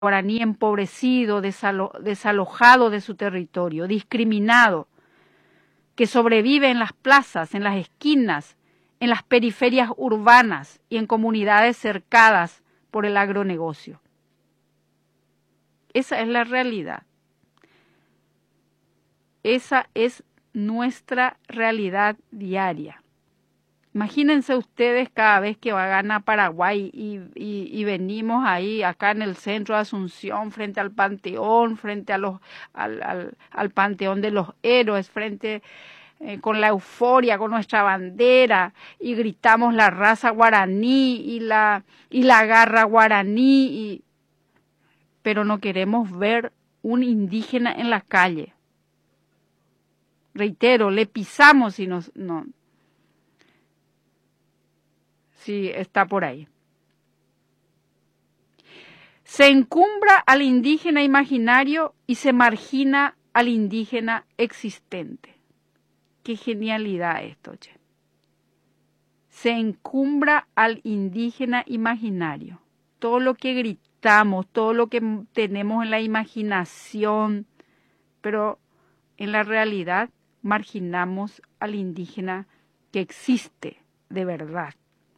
guaraní empobrecido, desalojado de su territorio, discriminado, que sobrevive en las plazas, en las esquinas, en las periferias urbanas y en comunidades cercadas por el agronegocio. Esa es la realidad. Esa es nuestra realidad diaria. Imagínense ustedes cada vez que van a Paraguay y venimos ahí, acá en el centro de Asunción, frente al Panteón, frente a al Panteón de los Héroes, frente con la euforia, con nuestra bandera, y gritamos la raza guaraní y la garra guaraní, pero no queremos ver un indígena en la calle. Reitero, le pisamos y no. Sí, está por ahí. Se encumbra al indígena imaginario y se margina al indígena existente. Qué genialidad esto, che. Se encumbra al indígena imaginario. Todo lo que gritamos, todo lo que tenemos en la imaginación, pero en la realidad marginamos al indígena que existe de verdad.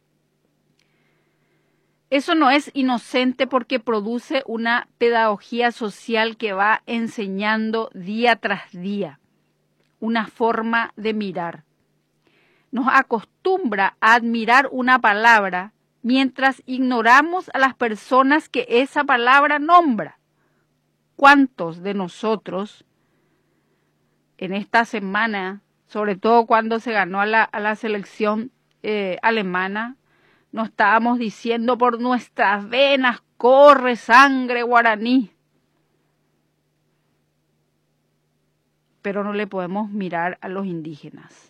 Eso no es inocente porque produce una pedagogía social que va enseñando día tras día una forma de mirar. Nos acostumbra a admirar una palabra mientras ignoramos a las personas que esa palabra nombra. ¿Cuántos de nosotros en esta semana, sobre todo cuando se ganó a la selección alemana, nos estábamos diciendo por nuestras venas corre sangre guaraní? Pero no le podemos mirar a los indígenas.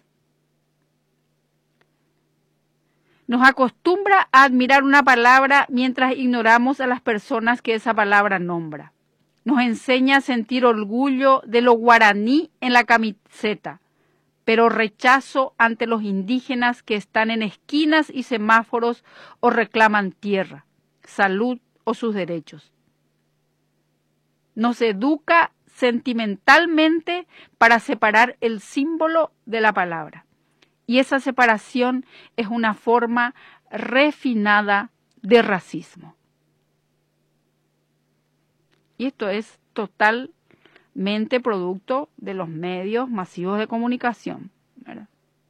Nos acostumbra a admirar una palabra mientras ignoramos a las personas que esa palabra nombra. Nos enseña a sentir orgullo de lo guaraní en la camiseta, pero rechazo ante los indígenas que están en esquinas y semáforos o reclaman tierra, salud o sus derechos. Nos educa sentimentalmente para separar el símbolo de la palabra. Y esa separación es una forma refinada de racismo. Y esto es totalmente producto de los medios masivos de comunicación, ¿verdad?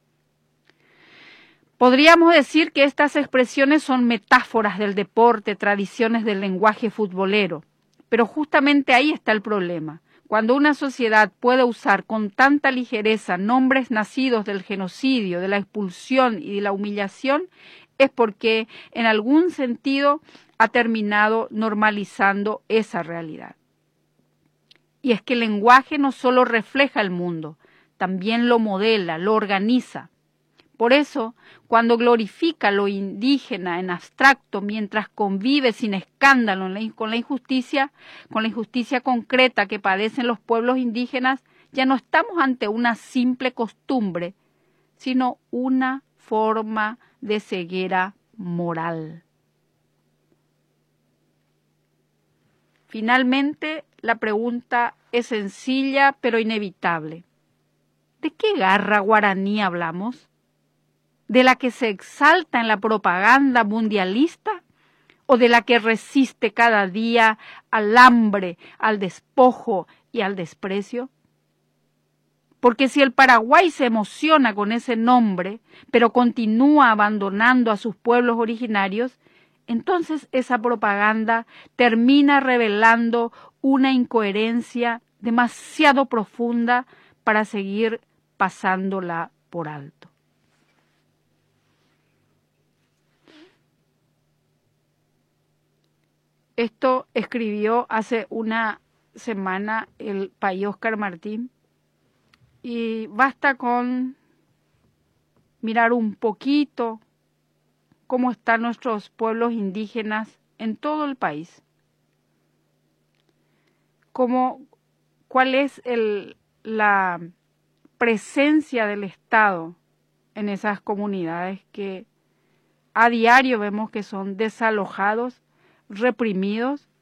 Podríamos decir que estas expresiones son metáforas del deporte, tradiciones del lenguaje futbolero, pero justamente ahí está el problema. Cuando una sociedad puede usar con tanta ligereza nombres nacidos del genocidio, de la expulsión y de la humillación, es porque en algún sentido ha terminado normalizando esa realidad. Y es que el lenguaje no solo refleja el mundo, también lo modela, lo organiza. Por eso, cuando glorifica lo indígena en abstracto mientras convive sin escándalo con la injusticia concreta que padecen los pueblos indígenas, ya no estamos ante una simple costumbre, sino una forma de ceguera moral. Finalmente, la pregunta es sencilla pero inevitable. ¿De qué garra guaraní hablamos? ¿De la que se exalta en la propaganda mundialista o de la que resiste cada día al hambre, al despojo y al desprecio? Porque si el Paraguay se emociona con ese nombre, pero continúa abandonando a sus pueblos originarios, entonces esa propaganda termina revelando una incoherencia demasiado profunda para seguir pasándola por alto. Esto escribió hace una semana el país Oscar Martín, y basta con mirar un poquito cómo están nuestros pueblos indígenas en todo el país, cuál es la presencia del Estado en esas comunidades que a diario vemos que son desalojados, reprimidos